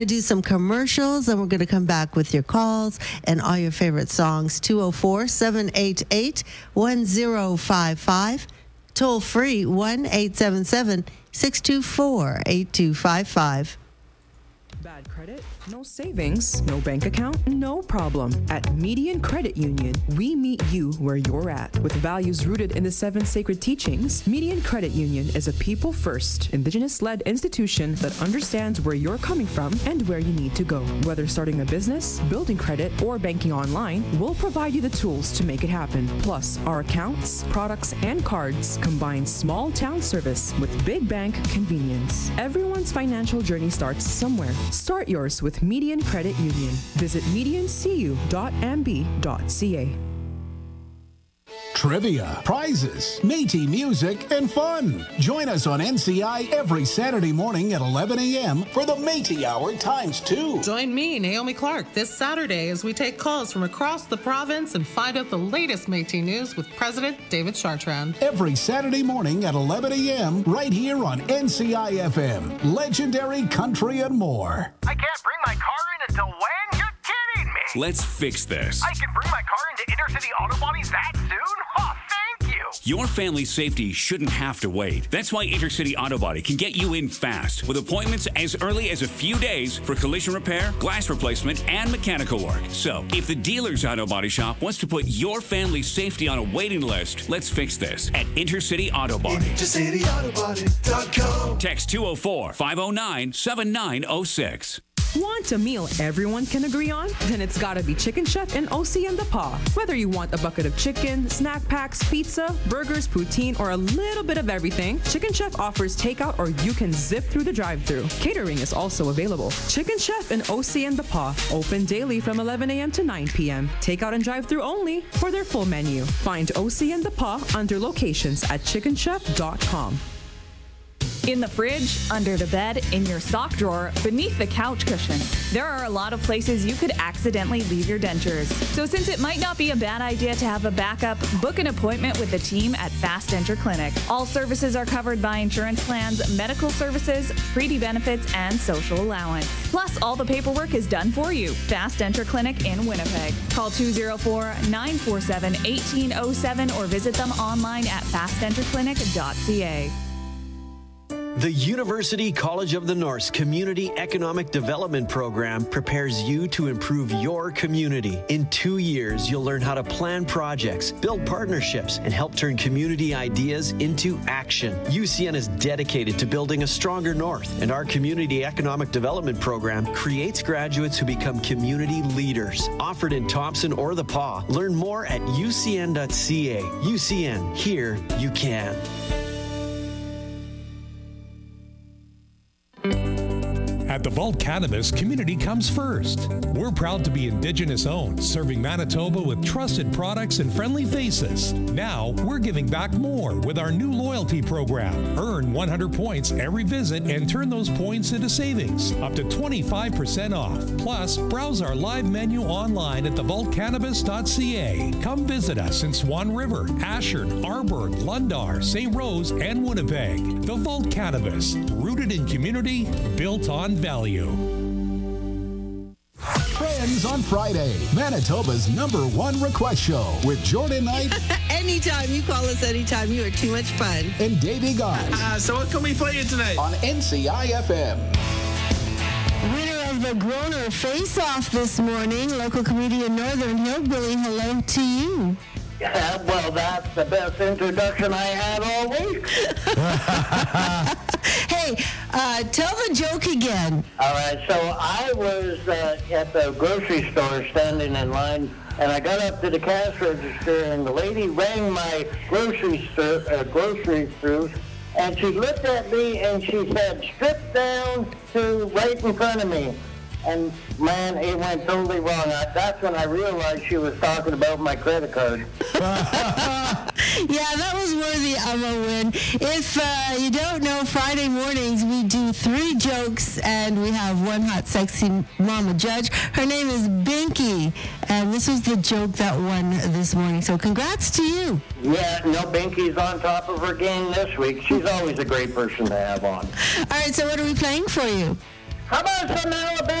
To do some commercials, and we're going to come back with your calls and all your favorite songs. 204-788-1055. Toll free 1-877-624-8255. Bad credit? No savings, no bank account? No problem. At Median Credit Union, we meet you where you're at. With values rooted in the 7 sacred teachings, Median Credit Union is a people-first, Indigenous-led institution that understands where you're coming from and where you need to go. Whether starting a business, building credit, or banking online, we'll provide you the tools to make it happen. Plus, our accounts, products, and cards combine small-town service with big bank convenience. Everyone's financial journey starts somewhere. Start yours with Median Credit Union. Visit mediancu.mb.ca. Trivia, prizes, Métis music, and fun. Join us on NCI every Saturday morning at 11 a.m. for the Métis Hour ×2. Join me, Naomi Clark, this Saturday as we take calls from across the province and find out the latest Métis news with President David Chartrand. Every Saturday morning at 11 a.m. right here on NCI FM. Legendary country and more. I can't bring my car in until when? You're kidding me. Let's fix this. I can bring my car into Intercity Auto Bodies that soon? Oh, thank you. Your family's safety shouldn't have to wait. That's why Intercity Auto Body can get you in fast with appointments as early as a few days for collision repair, glass replacement, and mechanical work. So, if the dealer's auto body shop wants to put your family's safety on a waiting list, let's fix this at Intercity Auto Body. IntercityAutoBody.com. Text 204-509-7906. Want a meal everyone can agree on? Then it's gotta be Chicken Chef and OC and the Paw. Whether you want a bucket of chicken, snack packs, pizza, burgers, poutine, or a little bit of everything, Chicken Chef offers takeout or you can zip through the drive-thru. Catering is also available. Chicken Chef and OC and the Paw, open daily from 11 a.m. to 9 p.m. Takeout and drive-thru only for their full menu. Find OC and the Paw under locations at chickenchef.com. In the fridge, under the bed, in your sock drawer, beneath the couch cushions. There are a lot of places you could accidentally leave your dentures. So since it might not be a bad idea to have a backup, book an appointment with the team at Fast Denture Clinic. All services are covered by insurance plans, medical services, treaty benefits, and social allowance. Plus, all the paperwork is done for you. Fast Denture Clinic in Winnipeg. Call 204-947-1807 or visit them online at fastdenturclinic.ca. The University College of the North's Community Economic Development Program prepares you to improve your community. In 2 years, you'll learn how to plan projects, build partnerships, and help turn community ideas into action. UCN is dedicated to building a stronger North, and our Community Economic Development Program creates graduates who become community leaders. Offered in Thompson or the Paw. Learn more at ucn.ca. UCN, here you can. At the Vault Cannabis, community comes first. We're proud to be Indigenous owned, serving Manitoba with trusted products and friendly faces. Now, we're giving back more with our new loyalty program. Earn 100 points every visit and turn those points into savings, up to 25% off. Plus, browse our live menu online at thevaultcannabis.ca. Come visit us in Swan River, Ashford, Arborg, Lundar, St. Rose, and Winnipeg. The Vault Cannabis, rooted in community, built on value. Friends on Friday, Manitoba's #1 request show with Jordan Knight. Anytime. You call us anytime. You are too much fun. And Davey Gott. So what can we play you tonight? On NCI FM. Winner of the Groner Face-Off this morning, local comedian Northern Hillbilly. Hello to you. Yeah, well, that's the best introduction I had all week. Hey, tell the joke again. All right, so I was at the grocery store standing in line, and I got up to the cash register, and the lady rang my groceries through, and she looked at me, and she said, "Strip down to right in front of me." And, man, it went totally wrong. That's when I realized she was talking about my credit card. Yeah, that was worthy of a win. If you don't know, Friday mornings we do 3 jokes, and we have one hot, sexy mama judge. Her name is Binky, and this was the joke that won this morning. So congrats to you. Yeah, no, Binky's on top of her game this week. She's always a great person to have on. All right, so what are we playing for you? How about some Alabama?